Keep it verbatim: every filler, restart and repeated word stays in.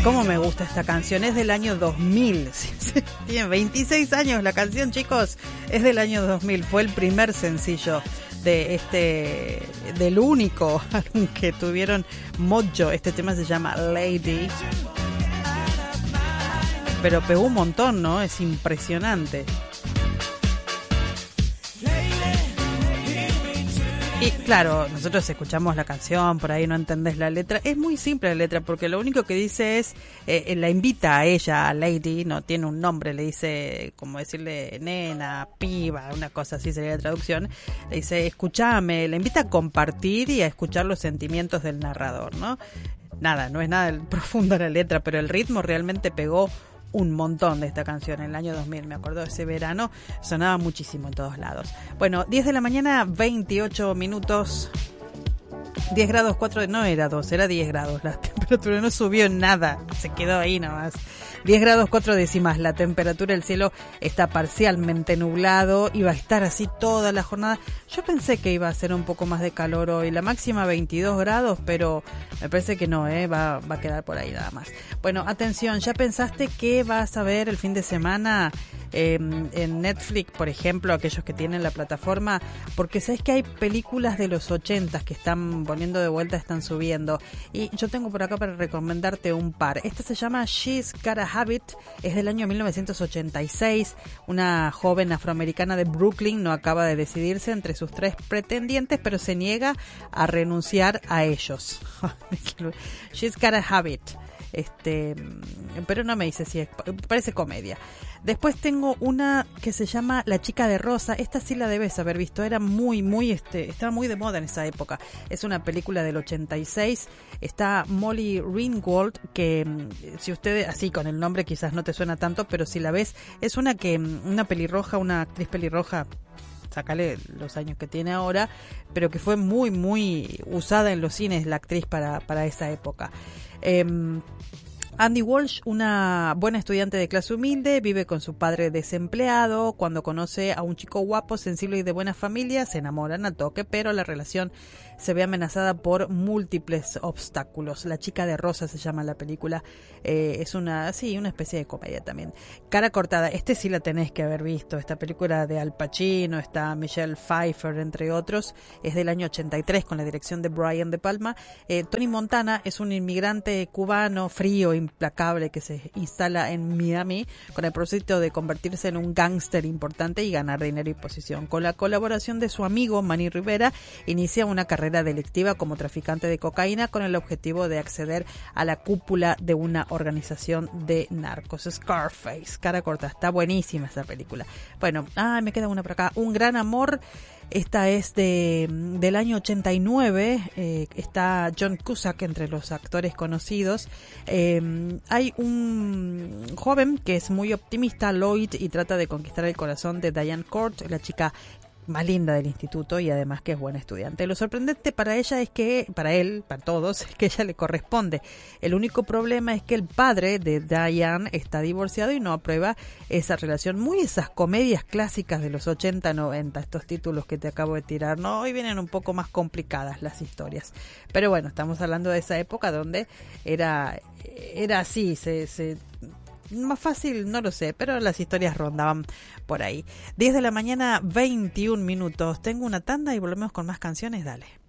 cómo me gusta esta canción. Es del año dos mil. Tiene veintiséis años la canción, chicos. Es del año dos mil. Fue el primer sencillo de este, del único álbum que tuvieron Mojo. Este tema se llama Lady. Pero pegó un montón, ¿no? Es impresionante. Y claro, nosotros escuchamos la canción, por ahí no entendés la letra. Es muy simple la letra, porque lo único que dice es, eh, la invita a ella, a Lady, no tiene un nombre, le dice, como decirle nena, piba, una cosa así sería la traducción. Le dice, escúchame, la invita a compartir y a escuchar los sentimientos del narrador, ¿no? Nada, no es nada profunda la letra, pero el ritmo realmente pegó un montón de esta canción en el año dos mil, me acuerdo de ese verano, sonaba muchísimo en todos lados. Bueno, diez de la mañana, veintiocho minutos, diez grados cuatro, no era dos, era diez grados, la temperatura no subió en nada, se quedó ahí nomás. diez grados cuatro décimas, la temperatura del cielo está parcialmente nublado, iba a estar así toda la jornada. Yo pensé que iba a ser un poco más de calor hoy, la máxima veintidós grados, pero me parece que no, ¿eh? va, va a quedar por ahí nada más. Bueno, atención, ¿ya pensaste qué vas a ver el fin de semana eh, en Netflix, por ejemplo, aquellos que tienen la plataforma? Porque sabes que hay películas de los ochentas que están poniendo de vuelta, están subiendo, y yo tengo por acá para recomendarte un par. Esta se llama She's Got a Habit, es del año mil novecientos ochenta y seis. Una joven afroamericana de Brooklyn no acaba de decidirse entre sus tres pretendientes, pero se niega a renunciar a ellos. She's Got a Habit. Este, pero no me dice si es, parece comedia. Después tengo una que se llama La chica de rosa. Esta sí la debes haber visto, era muy, muy, este, estaba muy de moda en esa época. Es una película del ochenta y seis. Está Molly Ringwald, que si usted, así con el nombre quizás no te suena tanto, pero si la ves, es una que, una pelirroja, una actriz pelirroja, sácale los años que tiene ahora, pero que fue muy, muy usada en los cines la actriz para, para esa época. Eh, Andy Walsh, una buena estudiante de clase humilde, vive con su padre desempleado. Cuando conoce a un chico guapo, sensible y de buena familia, se enamoran al toque, pero la relación se ve amenazada por múltiples obstáculos. La chica de rosa se llama la película. Eh, es una, sí, una especie de comedia también. Cara cortada, este sí la tenés que haber visto. Esta película de Al Pacino, está Michelle Pfeiffer, entre otros. Es del año ochenta y tres, con la dirección de Brian De Palma. Eh, Tony Montana es un inmigrante cubano frío, implacable, que se instala en Miami con el propósito de convertirse en un gángster importante y ganar dinero y posición. Con la colaboración de su amigo Manny Rivera, inicia una carrera delictiva como traficante de cocaína con el objetivo de acceder a la cúpula de una organización de narcos. Scarface, cara corta, está buenísima esa película. Bueno, ah, me queda una por acá. Un gran amor. Esta es de del año ochenta y nueve, eh, está John Cusack entre los actores conocidos. Eh, hay un joven que es muy optimista, Lloyd, y trata de conquistar el corazón de Diane Court, la chica más linda del instituto y además que es buena estudiante. Lo sorprendente para ella es que, para él, para todos, es que ella le corresponde. El único problema es que el padre de Diane está divorciado y no aprueba esa relación. Muy esas comedias clásicas de los ochenta, noventa, estos títulos que te acabo de tirar, ¿no? Hoy vienen un poco más complicadas las historias. Pero bueno, estamos hablando de esa época donde era, era así, se... se más fácil, no lo sé, pero las historias rondaban por ahí. diez de la mañana, veintiún minutos. Tengo una tanda y volvemos con más canciones, dale.